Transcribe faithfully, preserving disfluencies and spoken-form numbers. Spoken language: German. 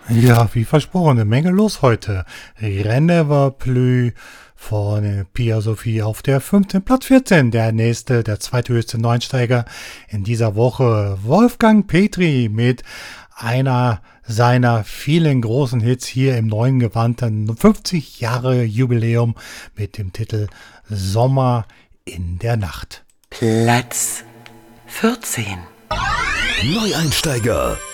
Ja, wie versprochen, eine Menge los heute. Rennever Plü von Pia Sophie auf der fünften Platz vierzehn. Der nächste, der zweithöchste Neuensteiger in dieser Woche, Wolfgang Petri mit einer seiner vielen großen Hits hier im neuen gewandten fünfzig Jahre Jubiläum mit dem Titel Sommer in der Nacht. Platz vierzehn. Neueinsteiger